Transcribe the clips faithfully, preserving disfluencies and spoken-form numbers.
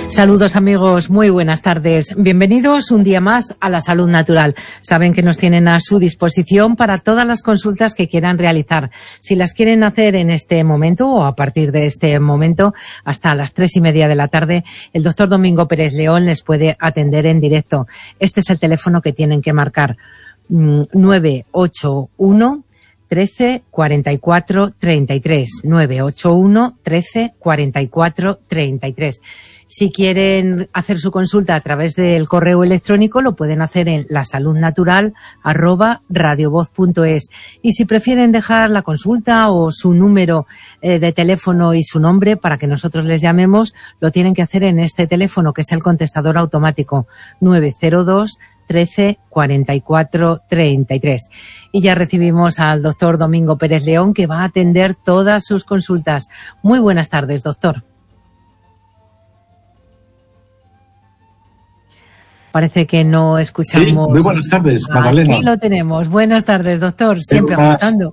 Saludos amigos, muy buenas tardes. Bienvenidos un día más a La Salud Natural. Saben que nos tienen a su disposición para todas las consultas que quieran realizar. Si las quieren hacer en este momento o a partir de este momento hasta las tres y media de la tarde, el doctor Domingo Pérez León les puede atender en directo. Este es el teléfono que tienen que marcar: nueve ocho uno trece cuarenta y cuatro treinta y tres, nueve ocho uno trece cuarenta y cuatro treinta y tres. Si quieren hacer su consulta a través del correo electrónico, lo pueden hacer en lasaludnatural arroba radiovoz punto es. Y si prefieren dejar la consulta o su número eh, de teléfono y su nombre para que nosotros les llamemos, lo tienen que hacer en este teléfono, que es el contestador automático nueve cero dos trece cuarenta y cuatro treinta y tres. Y ya recibimos al doctor Domingo Pérez León, que va a atender todas sus consultas. Muy buenas tardes, doctor. Parece que no escuchamos. Sí, muy buenas tardes, Magdalena. Aquí lo tenemos. Buenas tardes, doctor. Siempre ajustando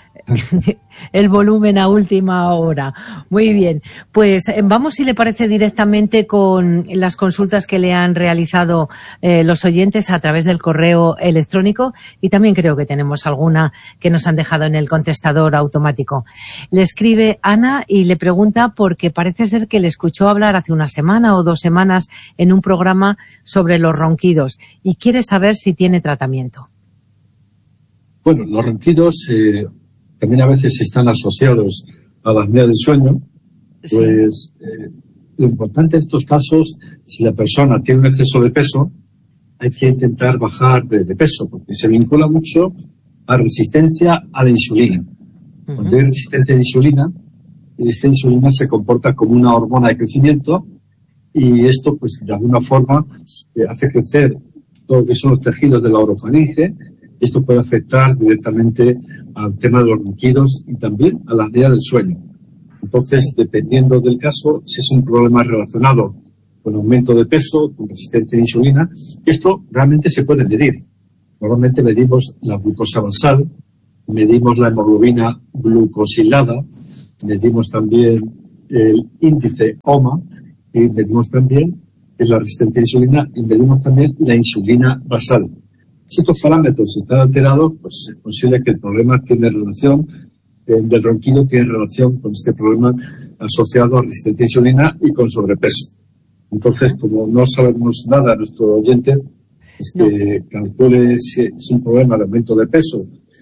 el volumen a última hora. Muy bien. Pues vamos, si le parece, directamente con las consultas que le han realizado eh, los oyentes a través del correo electrónico, y también creo que tenemos alguna que nos han dejado en el contestador automático. Le escribe Ana y le pregunta porque parece ser que le escuchó hablar hace una semana o dos semanas en un programa sobre los ronquidos y quiere saber si tiene tratamiento. Bueno, los ronquidos eh, también a veces están asociados a la apnea del sueño. Sí. Pues eh, lo importante en estos casos, si la persona tiene un exceso de peso, hay que intentar bajar de, de peso, porque se vincula mucho a resistencia a la insulina. Uh-huh. Cuando hay resistencia a la insulina, esta insulina se comporta como una hormona de crecimiento y esto, pues, de alguna forma eh, hace crecer todo lo que son los tejidos de la orofaringe. Esto puede afectar directamente al tema de los ronquidos y también a la apnea del sueño. Entonces, dependiendo del caso, si es un problema relacionado con aumento de peso, con resistencia a la insulina, esto realmente se puede medir. Normalmente medimos la glucosa basal, medimos la hemoglobina glucosilada, medimos también el índice O M A y medimos también la resistencia a la insulina y medimos también la insulina basal. Si estos parámetros están alterados, pues es posible que el problema tiene relación, eh, del ronquido tiene relación con este problema asociado a resistencia a insulina y con sobrepeso. Entonces, como no sabemos nada a nuestro oyente, es que no calcule si es un problema de aumento de peso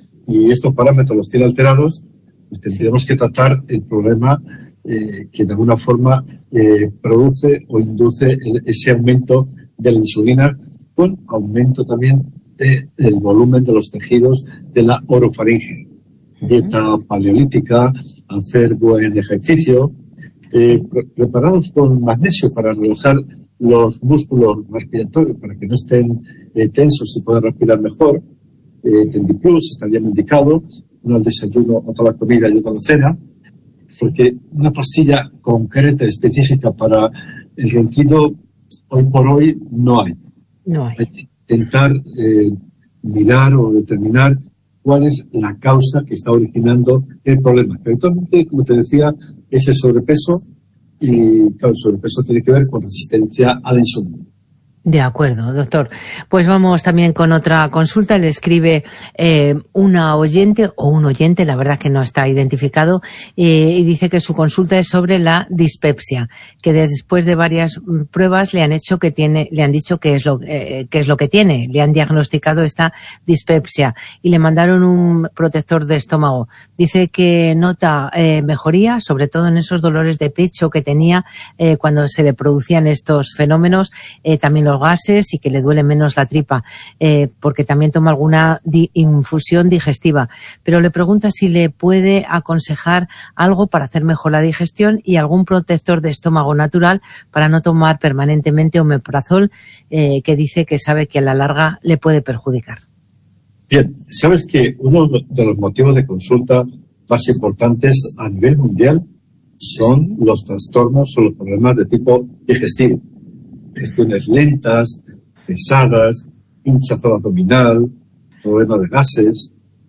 y estos parámetros los tiene alterados, pues tendríamos que tratar el problema eh, que de alguna forma eh, produce o induce el, ese aumento de la insulina, con aumento también del volumen de los tejidos de la orofaringe. Dieta paleolítica, hacer buen ejercicio, eh, pre preparados con magnesio para relajar los músculos respiratorios, para que no estén eh, tensos y puedan respirar mejor. Eh, Tendiplus estaría indicado, uno al desayuno, otra a la comida y otra a la cena, porque una pastilla concreta, específica para el ronquido, hoy por hoy no hay. No hay. Hay intentar eh, mirar o determinar cuál es la causa que está originando el problema. Pero actualmente, como te decía, es el sobrepeso y, claro, el sobrepeso tiene que ver con resistencia a la insulina. De acuerdo, doctor. Pues vamos también con otra consulta. Le escribe eh, una oyente o un oyente, la verdad que no está identificado, eh, y dice que su consulta es sobre la dispepsia, que después de varias pruebas le han hecho que tiene, le han dicho que es lo eh, que es lo que tiene, le han diagnosticado esta dispepsia y le mandaron un protector de estómago. Dice que nota eh, mejoría, sobre todo en esos dolores de pecho que tenía eh, cuando se le producían estos fenómenos, eh, también los gases, y que le duele menos la tripa, eh, porque también toma alguna di infusión digestiva. Pero le pregunta si le puede aconsejar algo para hacer mejor la digestión y algún protector de estómago natural para no tomar permanentemente omeprazol, eh, que dice que sabe que a la larga le puede perjudicar. Bien, sabes que uno de los motivos de consulta más importantes a nivel mundial son sí. los trastornos o los problemas de tipo digestivo. Gestiones lentas, pesadas, hinchazón abdominal, problema de gases,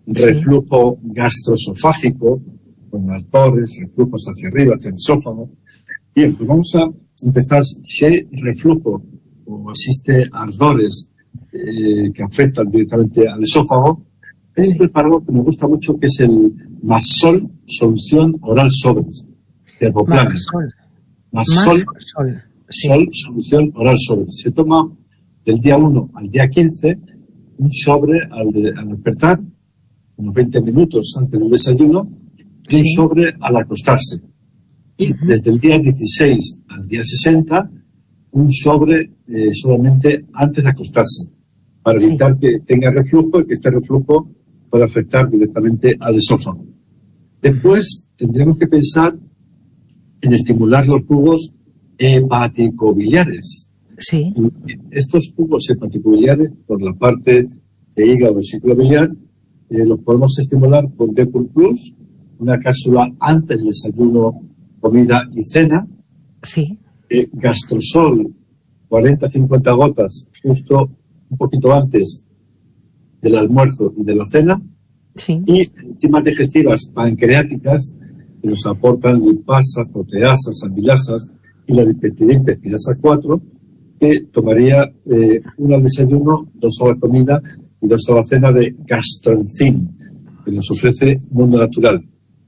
reflujo sí. gastroesofágico, con ardores, reflujos hacia arriba, hacia el esófago. Bien, pues vamos a empezar, si hay reflujo o existe ardores eh, que afectan directamente al esófago, hay un preparado que me gusta mucho que es el Massol Solución Oral Sobres. Herboplan. Massol. Massol Massol. Sí. Sol Solución Oral Sobres. Se toma del día uno al día quince un sobre al, de, al despertar, unos veinte minutos antes del desayuno, y un Sí. sobre al acostarse. Y Ujú. desde el día dieciséis al día sesenta, un sobre eh, solamente antes de acostarse, para Sí. evitar que tenga reflujo y que este reflujo pueda afectar directamente al esófago. Después tendremos que pensar en estimular los jugos hepaticobiliares. Sí. Y estos jugos hepaticobiliares, por la parte de hígado y ciclo biliar, eh, los podemos estimular con Depur Plus, una cápsula antes del desayuno, comida y cena, Sí. eh, Gastrosol, cuarenta a cincuenta gotas, justo un poquito antes del almuerzo y de la cena, Sí. y enzimas digestivas pancreáticas que nos aportan lipasas, proteasas, amilasas y la dipeptidina peptidasa cuatro, que tomaría eh, una al desayuno, dos a la comida y dos a la cena de gastroenzim, que nos ofrece Mundo Natural.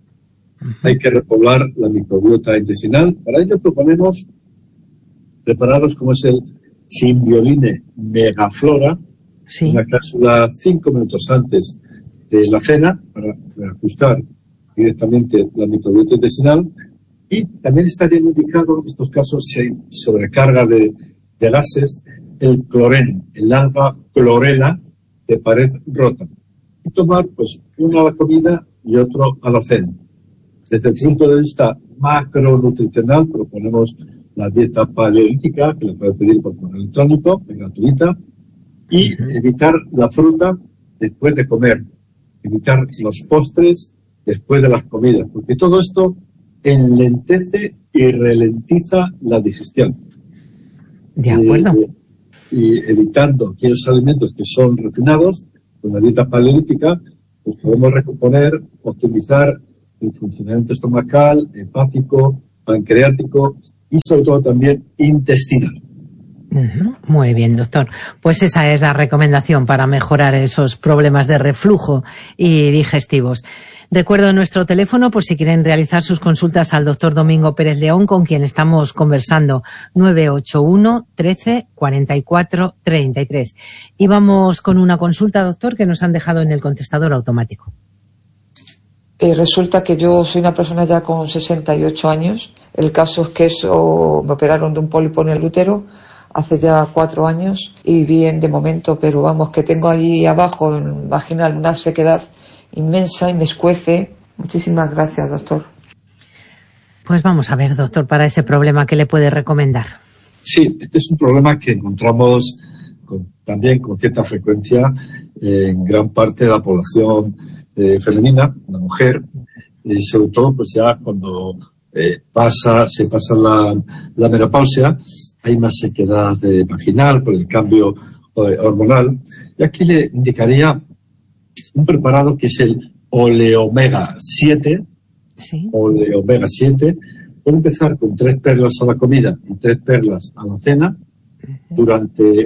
Hay que repoblar la microbiota intestinal. Para ello proponemos preparados como es el Symbioline Megaflora, Sí. una cápsula cinco minutos antes de la cena para ajustar directamente la microbiota intestinal. Y también estaría indicado en estos casos, si hay sobrecarga de, de gases, el cloren, el alga clorela de pared rota. Y tomar pues uno a la comida y otro a la cena. Desde el Sí. punto de vista macronutricional, proponemos la dieta paleolítica, que la puede pedir por correo electrónico, es gratuita, y Ujú. evitar la fruta después de comer, evitar los postres después de las comidas, porque todo esto enlentece y ralentiza la digestión. De acuerdo. Eh, y evitando aquellos alimentos que son refinados, con la dieta paleolítica, pues podemos recomponer, optimizar el funcionamiento estomacal, hepático, pancreático y sobre todo también intestinal. Ujú. Muy bien, doctor. Pues esa es la recomendación para mejorar esos problemas de reflujo y digestivos. Recuerdo nuestro teléfono por si quieren realizar sus consultas al doctor Domingo Pérez León, con quien estamos conversando, nueve ocho uno, trece, cuarenta y cuatro, treinta y tres. Y vamos con una consulta, doctor, que nos han dejado en el contestador automático. Eh, resulta que yo soy una persona ya con sesenta y ocho años. El caso es que eso, me operaron de un pólipo en el útero hace ya cuatro años y bien de momento, pero vamos, que tengo allí abajo en vaginal una sequedad inmensa y me escuece. Muchísimas gracias, doctor. Pues vamos a ver, doctor, para ese problema, ¿qué le puede recomendar? Sí, este es un problema que encontramos con, también con cierta frecuencia en gran parte de la población eh, femenina, la mujer, y sobre todo pues ya cuando eh, pasa, se pasa la, la menopausia, hay más sequedad eh, vaginal por el cambio eh, hormonal. Y aquí le indicaría un preparado que es el Oleomega siete, Sí. Oleomega siete. Puede empezar con tres perlas a la comida y tres perlas a la cena durante